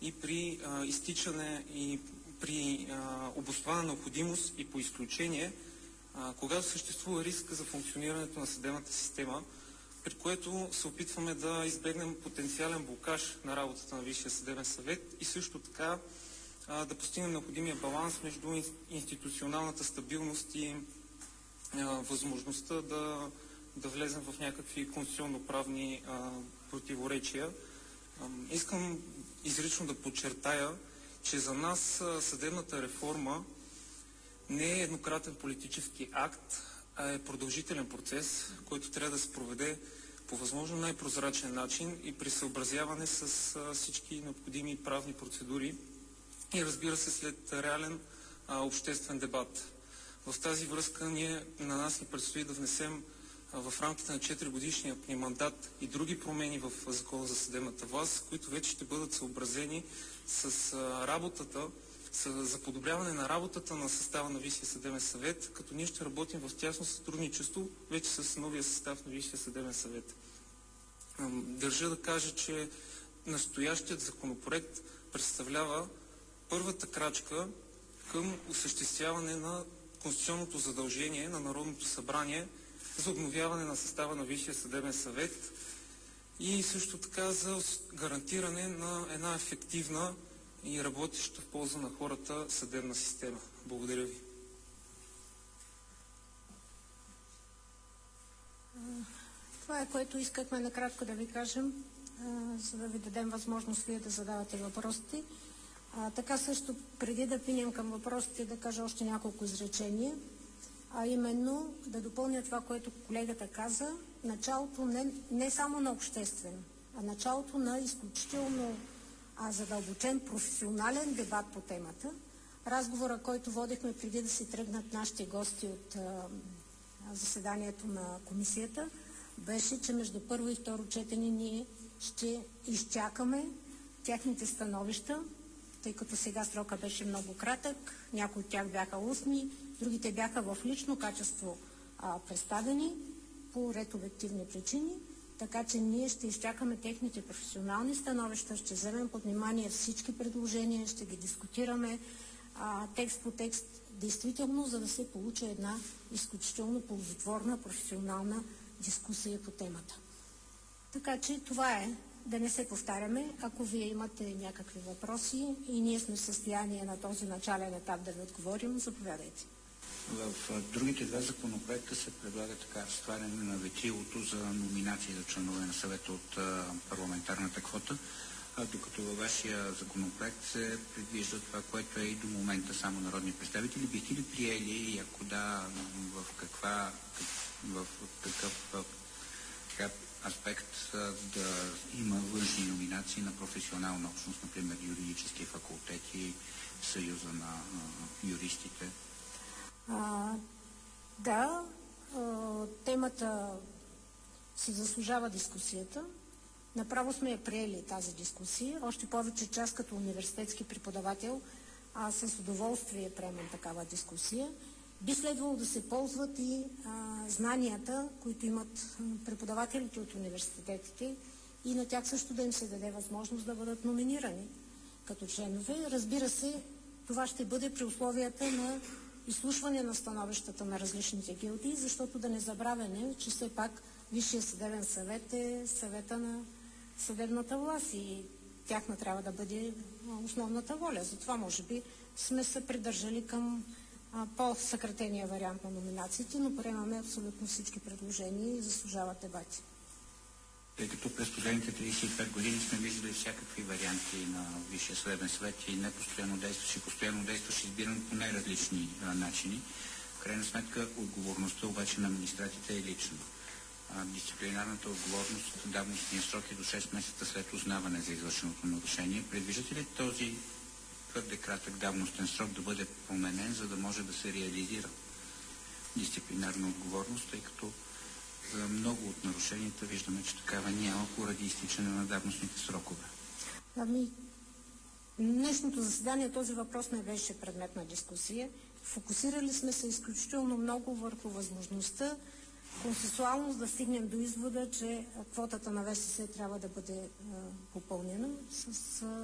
и при изтичане и при обоснована необходимост и по изключение, когато съществува риск за функционирането на съдебната система, при което се опитваме да избегнем потенциален блокаж на работата на Висшия съдебен съвет и също така да постигнем необходимия баланс между институционалната стабилност и възможността да влезем в някакви конституционно-правни противоречия. Искам изрично да подчертая, че за нас съдебната реформа не е еднократен политически акт, а е продължителен процес, който трябва да се проведе по възможно най-прозрачен начин и при съобразяване с всички необходими правни процедури и, разбира се, след реален обществен дебат. В тази връзка на нас ни предстои да внесем в рамките на 4-годишния ни мандат и други промени в Закона за съдебната власт, които вече ще бъдат съобразени с работата, за подобряване на работата на състава на Висшия съдебен съвет, като ние ще работим в тясно сътрудничество вече с новия състав на Висшия съдебен съвет. Държа да кажа, че настоящият законопроект представлява първата крачка към осъществяване на конституционното задължение на Народното събрание за обновяване на състава на Висшия съдебен съвет и също така за гарантиране на една ефективна и работеща в полза на хората съдебна система. Благодаря ви. Това е, което искахме накратко да ви кажем, за да ви дадем възможност вие да задавате въпросите. Така също, преди да пинем към въпросите, да кажа още няколко изречения, а именно да допълня това, което колегата каза, началото не само на обществен, а началото на изключително задълбочен професионален дебат по темата. Разговора, който водихме преди да си тръгнат нашите гости от заседанието на комисията, беше, че между първо и второ четене ние ще изчакаме тяхните становища, тъй като сега срока беше много кратък, някои от тях бяха устни, другите бяха в лично качество представени по ред обективни причини, така че ние ще изчакаме техните професионални становища, ще вземем под внимание всички предложения, ще ги дискутираме текст по текст, действително, за да се получи една изключително ползотворна професионална дискусия по темата. Така че това е. Да не се повтаряме. Ако вие имате някакви въпроси и ние сме в състояние на този начален етап да ви отговорим, заповядайте. В другите два законопроекта се предлага така разтваряне на ветрилото за номинации за членове на съвета от парламентарната квота, докато във вашия законопроект се предвижда това, което е и до момента само народни представители. Бихте ли приели и ако да, в какъв аспект да има външни номинации на професионална общност, например юридически факултети, Съюза на юристите? Да, темата си заслужава дискусията. Направо сме я приели тази дискусия. Още повече, че аз като университетски преподавател с удоволствие приемам такава дискусия. Би следвало да се ползват и знанията, които имат преподавателите от университетите и на тях също да им се даде възможност да бъдат номинирани като членове. Разбира се, това ще бъде при условията на изслушване на становищата на различните гилдии, защото да не забравяме, че все пак Висшия съдебен съвет е съвета на съдебната власт и тяхна трябва да бъде основната воля. Затова може би сме се придържали към по-съкратения вариант на номинациите, но приемаме абсолютно всички предложения и заслужават дебати. Тъй като през последните 35 години сме виждали всякакви варианти на Висшия съдебен съвет и непостоянно действащ и постоянно действащ, избиран по най-различни начини. В крайна сметка отговорността обаче на магистратите е лична. Дисциплинарната отговорност, давностният срок е до 6 месеца след узнаване за извършеното нарушение. Предвиждате ли този твърде кратък давностен срок да бъде променен, за да може да се реализира дисциплинарна отговорност, тъй като за много от нарушенията виждаме, че такава няма поради изтичане на давностните срокове? Днешното заседание този въпрос не беше предмет на дискусия. Фокусирали сме се изключително много върху възможността консенсуално да стигнем до извода, че квотата на ВСС трябва да бъде попълнена с